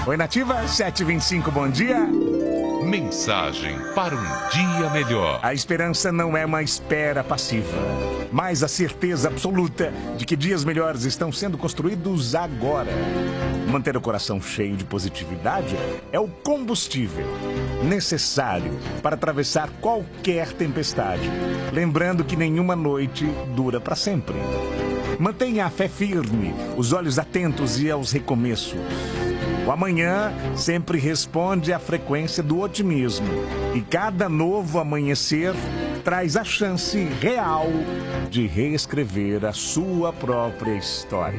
Oi, Nativa, 7h25, bom dia. Mensagem para um dia melhor. A esperança não é uma espera passiva, mas a certeza absoluta de que dias melhores estão sendo construídos agora. Manter o coração cheio de positividade é o combustível necessário para atravessar qualquer tempestade, lembrando que nenhuma noite dura para sempre. Mantenha a fé firme, os olhos atentos e aos recomeços. O amanhã sempre responde à frequência do otimismo e cada novo amanhecer traz a chance real de reescrever a sua própria história.